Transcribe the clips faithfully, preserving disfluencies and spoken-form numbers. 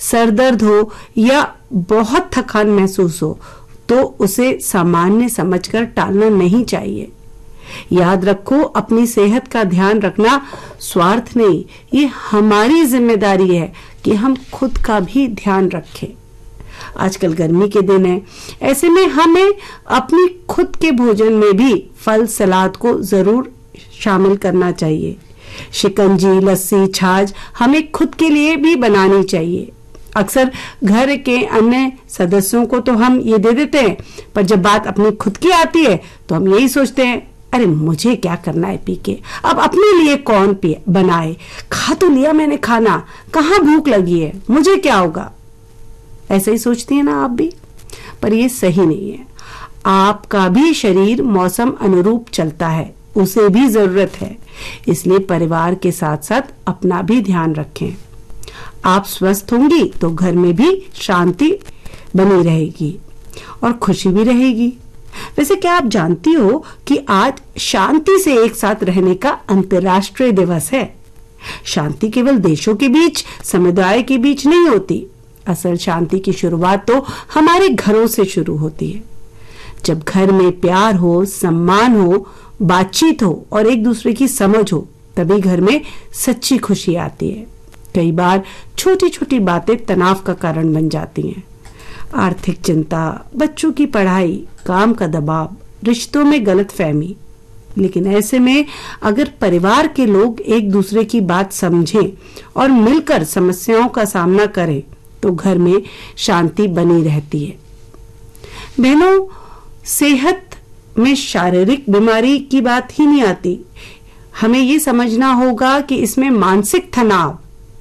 Sir दर्द हो या बहुत थकान महसूस हो तो उसे सामान्य समझकर टालना नहीं चाहिए। याद रखो, अपनी सेहत का ध्यान रखना स्वार्थ नहीं, ये हमारी जिम्मेदारी है कि हम खुद का भी ध्यान रखें। आजकल गर्मी के दिन है, ऐसे में हमें अपनी खुद के भोजन में भी फल सलाद को जरूर शामिल करना चाहिए। शिकंजी, लस्सी, छाछ हमें खुद के लिए भी बनानी चाहिए। अक्सर घर के अन्य सदस्यों को तो हम ये दे देते हैं, पर जब बात अपनी खुद की आती है तो हम यही सोचते हैं, अरे मुझे क्या करना है पी के, अब अपने लिए कौन पिए बनाए, खा तो लिया मैंने खाना, कहाँ भूख लगी है, मुझे क्या होगा। ऐसा ही सोचती है ना आप भी, पर ये सही नहीं है। आपका भी शरीर मौसम अनुरूप चलता है, उसे भी जरूरत है, इसलिए परिवार के साथ साथ अपना भी ध्यान रखें। आप स्वस्थ होंगी तो घर में भी शांति बनी रहेगी और खुशी भी रहेगी। वैसे क्या आप जानती हो कि आज शांति से एक साथ रहने का अंतर्राष्ट्रीय दिवस है। शांति केवल देशों के बीच, समुदाय के बीच नहीं होती। असल शांति की शुरुआत तो हमारे घरों से शुरू होती है। जब घर में प्यार हो, सम्मान हो, बातचीत हो और एक दूसरे की समझ हो, तभी घर में सच्ची खुशी आती है। कई बार छोटी छोटी बातें तनाव का कारण बन जाती हैं। आर्थिक चिंता, बच्चों की पढ़ाई, काम का दबाव, रिश्तों में गलतफहमी। लेकिन ऐसे में अगर परिवार के लोग एक दूसरे की बात समझें और मिलकर समस्याओं का सामना करें तो घर में शांति बनी रहती है। बहनों, सेहत में शारीरिक बीमारी की बात ही नहीं आती। हमें ये समझना होगा कि इसमें मानसिक तनाव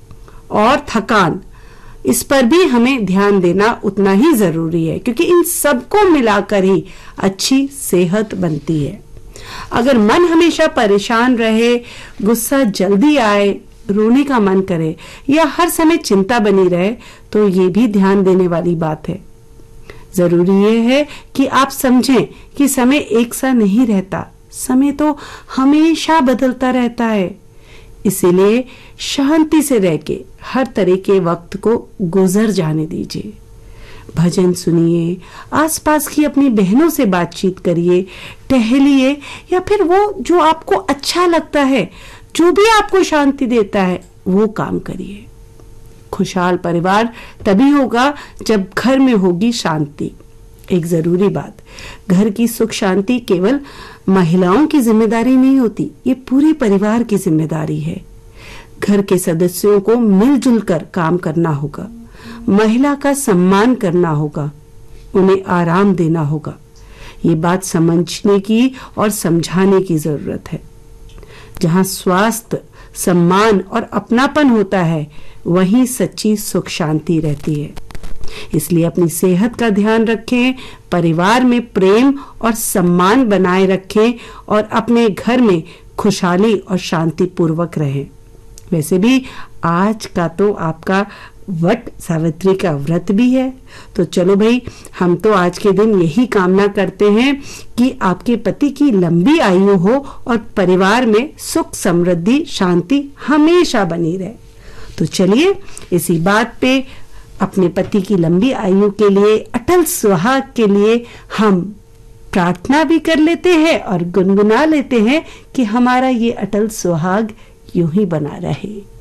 और थकान, इस पर भी हमें ध्यान देना उतना ही जरूरी है, क्योंकि इन सबको मिलाकर ही अच्छी सेहत बनती है। अगर मन हमेशा परेशान रहे, गुस्सा जल्दी आए, रोने का मन करे या हर समय चिंता बनी रहे तो ये भी ध्यान देने वाली बात है। जरूरी ये है कि आप समझें कि समय एक सा नहीं रहता, समय तो हमेशा बदलता रहता है। इसीलिए शांति से रह के हर तरह के वक्त को गुजर जाने दीजिए। भजन सुनिए, आसपास की अपनी बहनों से बातचीत करिए, टहलिए या फिर वो जो आपको अच्छा लगता है, जो भी आपको शांति देता है, वो काम करिए। खुशहाल परिवार तभी होगा जब घर में होगी शांति। एक जरूरी बात, घर की सुख शांति केवल महिलाओं की जिम्मेदारी नहीं होती, ये पूरे परिवार की जिम्मेदारी है। घर के सदस्यों को मिलजुल कर काम करना होगा, महिला का सम्मान करना होगा, उन्हें आराम देना होगा। ये बात समझने की और समझाने की जरूरत है। जहां स्वास्थ्य, सम्मान और अपनापन होता है, वहीं सच्ची सुख शांति रहती है। इसलिए अपनी सेहत का ध्यान रखें, परिवार में प्रेम और सम्मान बनाए रखें और अपने घर में खुशहाली और शांति पूर्वक रहें। वैसे भी आज का तो आपका वट सावित्री का व्रत भी है, तो चलो भाई, हम तो आज के दिन यही कामना करते हैं कि आपके पति की लंबी आयु हो और परिवार में सुख, समृद्धि, शांति हमेशा बनी रहे। तो चलिए इसी बात पे अपने पति की लंबी आयु के लिए, अटल सुहाग के लिए हम प्रार्थना भी कर लेते हैं और गुनगुना लेते हैं कि हमारा ये अटल सुहाग यूं ही बना रहे।